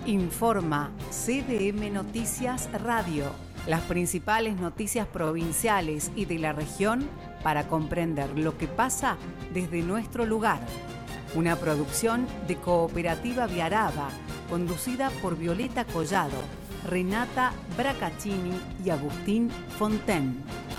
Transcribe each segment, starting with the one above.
Informa CDM Noticias Radio. Las principales noticias provinciales y de la región para comprender lo que pasa desde nuestro lugar. Una producción de Cooperativa Viaraba, conducida por Violeta Collado, Renata Bracaccini y Agustín Fonten.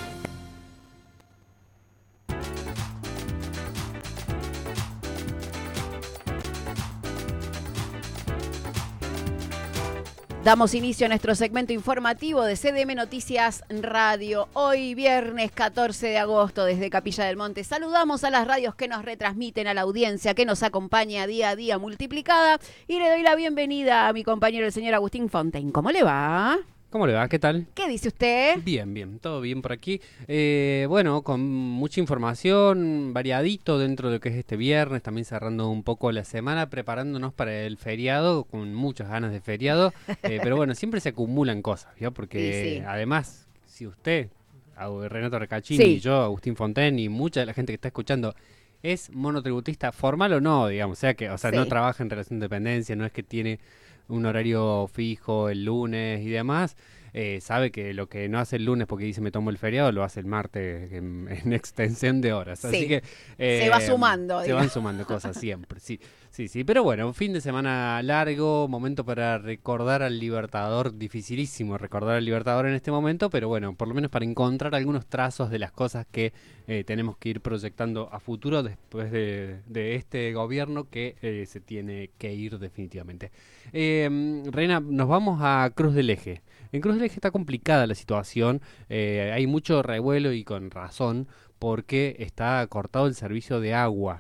Damos inicio a nuestro segmento informativo de CDM Noticias Radio. Hoy, viernes 14 de agosto, desde Capilla del Monte. Saludamos a las radios que nos retransmiten, a la audiencia que nos acompaña día a día multiplicada. Y le doy la bienvenida a mi compañero, el señor Agustín Fonten. ¿Cómo le va? ¿Cómo le va? ¿Qué tal? ¿Qué dice usted? Bien, todo bien por aquí. Bueno, con mucha información, variadito dentro de lo que es este viernes, también cerrando un poco la semana, preparándonos para el feriado, con muchas ganas de feriado, pero bueno, siempre se acumulan cosas, ¿no? Porque sí. Además, si usted, Renato Bracaccini, y yo, Agustín Fonten, y mucha de la gente que está escuchando, es monotributista formal o no, digamos, no trabaja en relación de dependencia, no es que tiene un horario fijo el lunes y demás, sabe que lo que no hace el lunes porque dice me tomo el feriado, lo hace el martes en extensión de horas. Sí. Así que se va sumando. Se van sumando cosas siempre, sí. Pero bueno, un fin de semana largo, momento para recordar al Libertador, dificilísimo recordar al Libertador en este momento, pero bueno, por lo menos para encontrar algunos trazos de las cosas que tenemos que ir proyectando a futuro después de este gobierno que se tiene que ir definitivamente. Reina, nos vamos a Cruz del Eje. En Cruz del Eje está complicada la situación, hay mucho revuelo y con razón porque está cortado el servicio de agua.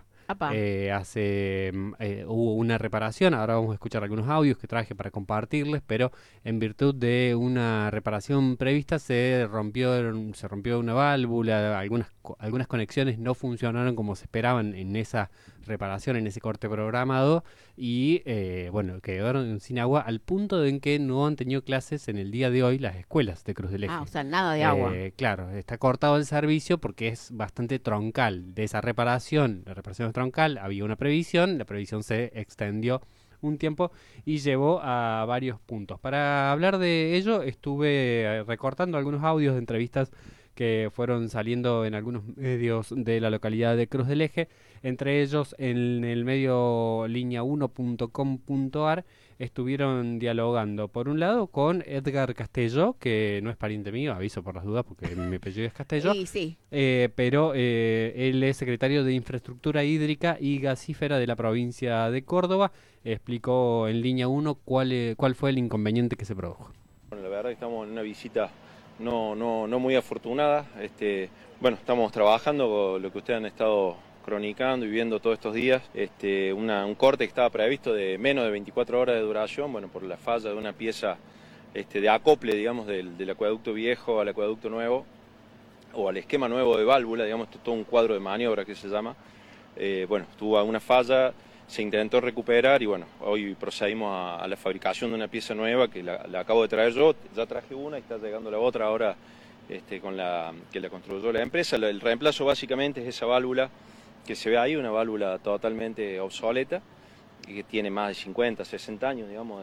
Hubo una reparación, ahora vamos a escuchar algunos audios que traje para compartirles, pero en virtud de una reparación prevista se rompió una válvula, algunas conexiones no funcionaron como se esperaban en esa reparación, en ese corte programado, y bueno, quedaron sin agua al punto de en que no han tenido clases en el día de hoy las escuelas de Cruz del Eje. O sea, nada de agua. Claro, está cortado el servicio porque es bastante troncal. De esa reparación, la reparación es troncal, había una previsión, la previsión se extendió un tiempo y llevó a varios puntos. Para hablar de ello, estuve recortando algunos audios de entrevistas que fueron saliendo en algunos medios de la localidad de Cruz del Eje, entre ellos en el medio linea1.com.ar estuvieron dialogando, por un lado, con Edgar Castelló, que no es pariente mío, aviso por las dudas porque mi apellido es Castelló, sí. Pero él es secretario de Infraestructura Hídrica y Gasífera de la provincia de Córdoba. Explicó en línea 1 cuál fue el inconveniente que se produjo. Bueno, la verdad que estamos en una visita no muy afortunada. Bueno, estamos trabajando con lo que ustedes han estado cronicando y viendo todos estos días. Un corte que estaba previsto de menos de 24 horas de duración, bueno, por la falla de una pieza de acople, digamos, del acueducto viejo al acueducto nuevo, o al esquema nuevo de válvula, digamos, todo un cuadro de maniobra que se llama. Bueno, tuvo una falla, se intentó recuperar y bueno, hoy procedimos a la fabricación de una pieza nueva que la acabo de traer yo, ya traje una y está llegando la otra ahora que la construyó la empresa. El reemplazo básicamente es esa válvula que se ve ahí, una válvula totalmente obsoleta y que tiene más de 50, 60 años, digamos,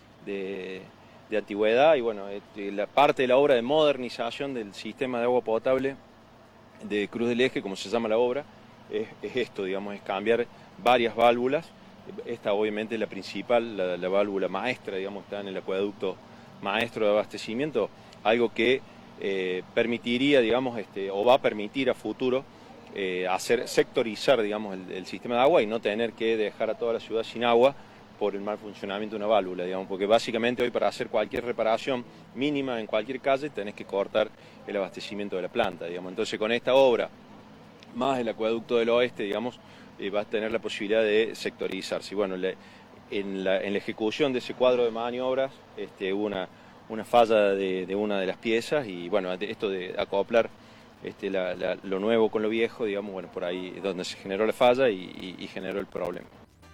de antigüedad y bueno, la parte de la obra de modernización del sistema de agua potable de Cruz del Eje, como se llama la obra, es esto, digamos, es cambiar varias válvulas. Esta obviamente es la principal, la válvula maestra, digamos, está en el acueducto maestro de abastecimiento, algo que permitiría, digamos, o va a permitir a futuro sectorizar, digamos, el sistema de agua y no tener que dejar a toda la ciudad sin agua por el mal funcionamiento de una válvula, digamos, porque básicamente hoy para hacer cualquier reparación mínima en cualquier calle tenés que cortar el abastecimiento de la planta, digamos. Entonces con esta obra, más el acueducto del oeste, digamos, va a tener la posibilidad de sectorizarse. Y bueno, en la ejecución de ese cuadro de maniobras hubo una falla de una de las piezas y bueno, esto de acoplar lo nuevo con lo viejo, digamos, bueno, por ahí es donde se generó la falla y generó el problema.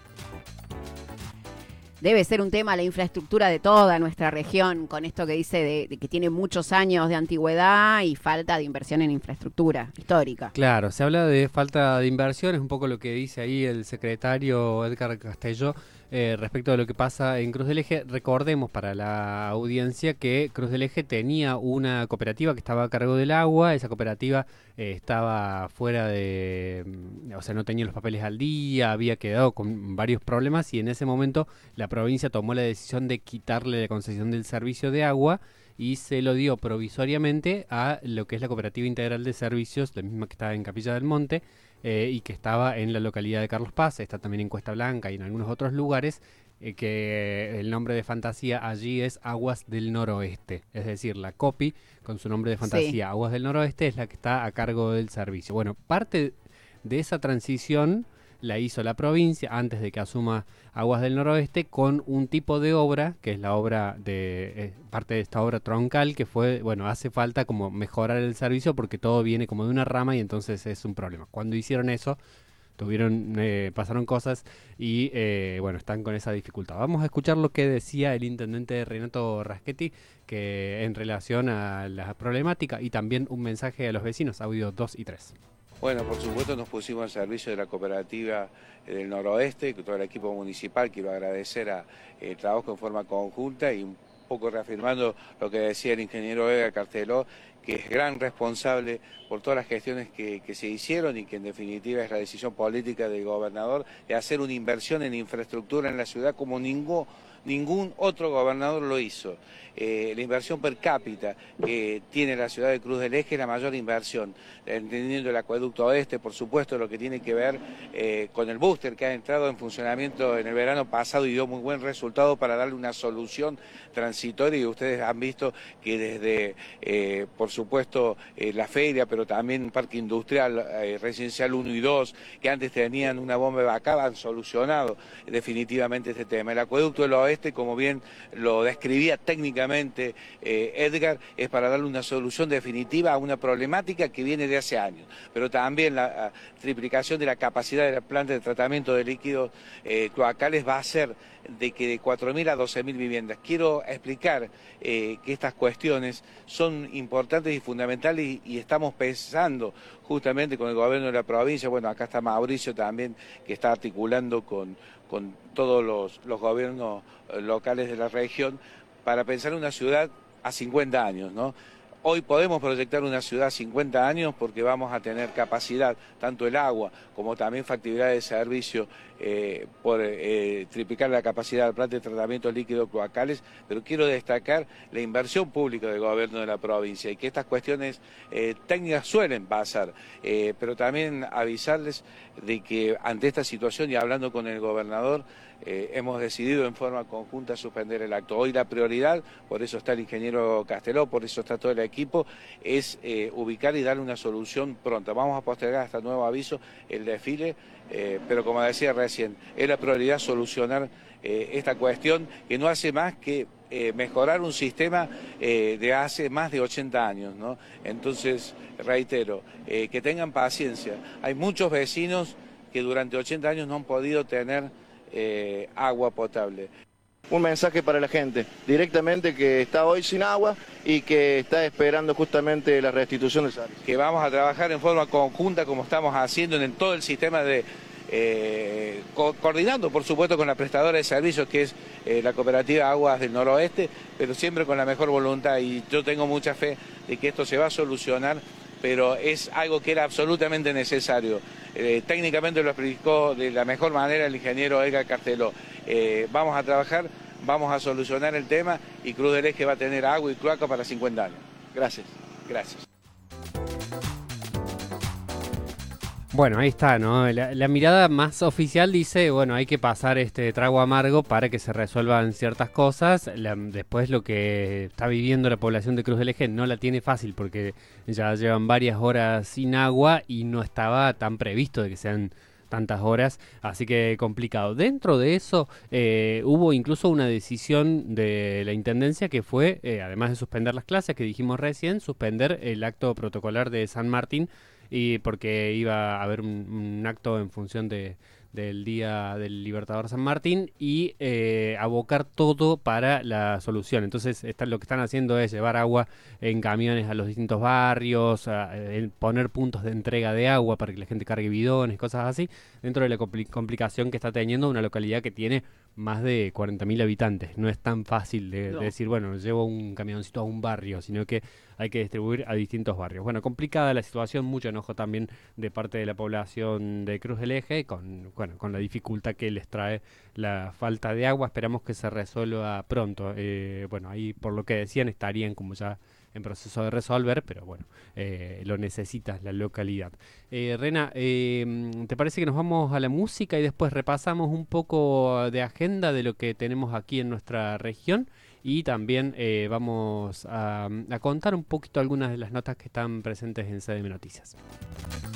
Debe ser un tema la infraestructura de toda nuestra región, con esto que dice de que tiene muchos años de antigüedad y falta de inversión en infraestructura histórica. Claro, se habla de falta de inversión, es un poco lo que dice ahí el secretario Edgar Castelló. respecto de lo que pasa en Cruz del Eje. Recordemos para la audiencia que Cruz del Eje tenía una cooperativa que estaba a cargo del agua. Esa cooperativa estaba fuera de, o sea, no tenía los papeles al día, había quedado con varios problemas y en ese momento la provincia tomó la decisión de quitarle la concesión del servicio de agua y se lo dio provisoriamente a lo que es la Cooperativa Integral de Servicios, la misma que está en Capilla del Monte, y que estaba en la localidad de Carlos Paz, está también en Cuesta Blanca y en algunos otros lugares, que el nombre de fantasía allí es Aguas del Noroeste, es decir, la COPI con su nombre de fantasía, Aguas del Noroeste, es la que está a cargo del servicio. Bueno, parte de esa transición la hizo la provincia antes de que asuma Aguas del Noroeste con un tipo de obra, que es la obra de parte de esta obra troncal, que fue, bueno, hace falta como mejorar el servicio porque todo viene como de una rama y entonces es un problema. Cuando hicieron eso, pasaron cosas y bueno, están con esa dificultad. Vamos a escuchar lo que decía el intendente Renato Raschetti, que en relación a la problemática y también un mensaje a los vecinos, audio 2 y 3. Bueno, por supuesto nos pusimos al servicio de la cooperativa del Noroeste, con todo el equipo municipal. Quiero agradecer el trabajo en forma conjunta y un poco reafirmando lo que decía el ingeniero Edgar Carteló, que es gran responsable por todas las gestiones que se hicieron y que en definitiva es la decisión política del gobernador de hacer una inversión en infraestructura en la ciudad como ningún otro gobernador lo hizo. La inversión per cápita que tiene la ciudad de Cruz del Eje es la mayor inversión, entendiendo el acueducto oeste, por supuesto, lo que tiene que ver con el booster que ha entrado en funcionamiento en el verano pasado y dio muy buen resultado para darle una solución transitoria, y ustedes han visto que desde, por supuesto, la feria, pero también parque industrial, residencial 1 y 2, que antes tenían una bomba de vaca, han solucionado definitivamente este tema. El acueducto del oeste, como bien lo describía técnicamente Edgar, es para darle una solución definitiva a una problemática que viene de hace años, pero también la triplicación de la capacidad de la planta de tratamiento de líquidos cloacales va a hacer de que de 4.000 a 12.000 viviendas. Quiero explicar que estas cuestiones son importantes y fundamentales y estamos pensando justamente con el gobierno de la provincia. Bueno, acá está Mauricio también, que está articulando con todos los gobiernos locales de la región para pensar en una ciudad a 50 años, ¿no? Hoy podemos proyectar una ciudad a 50 años porque vamos a tener capacidad, tanto el agua como también factibilidad de servicio, por triplicar la capacidad del planta de tratamiento líquidos cloacales, pero quiero destacar la inversión pública del gobierno de la provincia y que estas cuestiones técnicas suelen pasar, pero también avisarles de que ante esta situación y hablando con el gobernador, hemos decidido en forma conjunta suspender el acto. Hoy la prioridad, por eso está el ingeniero Casteló, por eso está todo el equipo, es ubicar y darle una solución pronta. Vamos a postergar hasta nuevo aviso el desfile, pero como decía recién, es la prioridad solucionar esta cuestión que no hace más que mejorar un sistema de hace más de 80 años, ¿no? Entonces, reitero, que tengan paciencia. Hay muchos vecinos que durante 80 años no han podido tener agua potable. Un mensaje para la gente, directamente, que está hoy sin agua y que está esperando justamente la restitución del servicio. Que vamos a trabajar en forma conjunta como estamos haciendo en todo el sistema de coordinando por supuesto con la prestadora de servicios que es la cooperativa Aguas del Noroeste, pero siempre con la mejor voluntad, y yo tengo mucha fe de que esto se va a solucionar, pero es algo que era absolutamente necesario. Técnicamente lo explicó de la mejor manera el ingeniero Edgar Carteló. Vamos a trabajar, vamos a solucionar el tema y Cruz del Eje va a tener agua y cloaca para 50 años. Gracias. Gracias. Bueno, ahí está, ¿no? La mirada más oficial dice, bueno, hay que pasar este trago amargo para que se resuelvan ciertas cosas. Después lo que está viviendo la población de Cruz del Eje no la tiene fácil porque ya llevan varias horas sin agua y no estaba tan previsto de que sean tantas horas, así que complicado. Dentro de eso hubo incluso una decisión de la Intendencia que fue, además de suspender las clases que dijimos recién, suspender el acto protocolar de San Martín, y porque iba a haber un acto en función del Día del Libertador San Martín y abocar todo para la solución. Entonces lo que están haciendo es llevar agua en camiones a los distintos barrios, poner puntos de entrega de agua para que la gente cargue bidones, cosas así, dentro de la complicación que está teniendo una localidad que tiene más de 40.000 habitantes. No es tan fácil de No. decir, bueno, llevo un camioncito a un barrio, sino que hay que distribuir a distintos barrios. Bueno, complicada la situación, mucho enojo también de parte de la población de Cruz del Eje, con la dificultad que les trae la falta de agua. Esperamos que se resuelva pronto. Ahí por lo que decían estarían como ya en proceso de resolver, pero bueno, lo necesita la localidad. Rena, ¿te parece que nos vamos a la música y después repasamos un poco de agenda de lo que tenemos aquí en nuestra región? Y también vamos a contar un poquito algunas de las notas que están presentes en CDM Noticias.